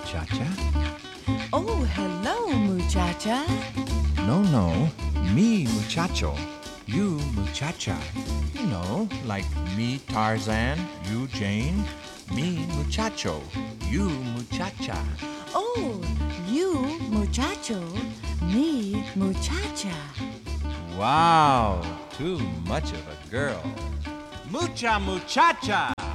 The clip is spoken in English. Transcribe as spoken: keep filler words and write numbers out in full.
muchacha. Oh, hello, muchacha. No, no, me muchacho, you muchacha. You know, like me Tarzan, you Jane, me muchacho, you muchacha. Oh, you, muchacho. Me, muchacha. Wow, too much of a girl. Mucha muchacha.